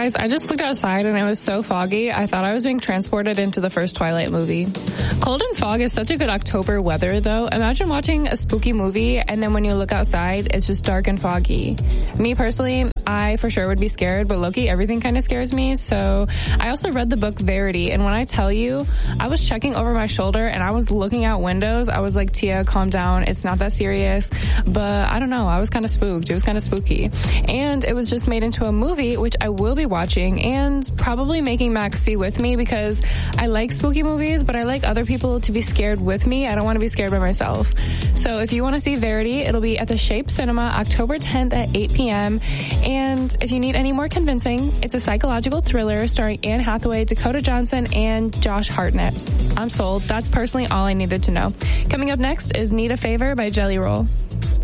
Guys, I just looked outside and it was so foggy, I thought I was being transported into the first Twilight movie. Cold and fog is such a good October weather, though. Imagine watching a spooky movie and then when you look outside, it's just dark and foggy. Me personally, I for sure would be scared, but low-key, everything kind of scares me. So I also read the book Verity, and when I tell you, I was checking over my shoulder and I was looking out windows. I was like, Tia, calm down. It's not that serious. But I don't know. I was kind of spooked. It was kind of spooky. And it was just made into a movie, which I will be watching and probably making Max see with me because I like spooky movies, but I like other people to be scared with me. I don't want to be scared by myself. So if you want to see Verity, it'll be at the Shape Cinema October 10th at 8 p.m. And if you need any more convincing, it's a psychological thriller starring Anne Hathaway, Dakota Johnson, and Josh Hartnett. I'm sold. That's personally all I needed to know. Coming up next is Need a Favor by Jelly Roll.